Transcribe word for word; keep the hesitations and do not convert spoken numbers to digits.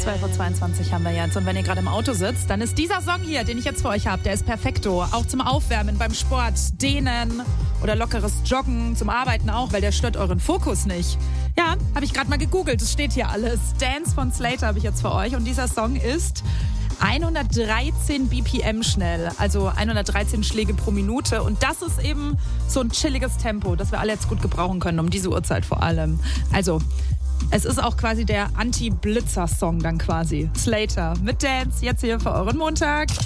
zwölf Uhr zweiundzwanzig haben wir jetzt. Und wenn ihr gerade im Auto sitzt, dann ist dieser Song hier, den ich jetzt für euch habe, der ist perfekto. Auch zum Aufwärmen, beim Sport, Dehnen oder lockeres Joggen, zum Arbeiten auch, weil der stört euren Fokus nicht. Ja, habe ich gerade mal gegoogelt, es steht hier alles. Dance von Slater habe ich jetzt für euch. Und dieser Song ist hundertdreizehn B P M schnell, also hundertdreizehn Schläge pro Minute. Und das ist eben so ein chilliges Tempo, das wir alle jetzt gut gebrauchen können, um diese Uhrzeit vor allem. Also, es ist auch quasi der Anti-Blitzer-Song dann quasi. Slater mit Dance, jetzt hier für euren Montag.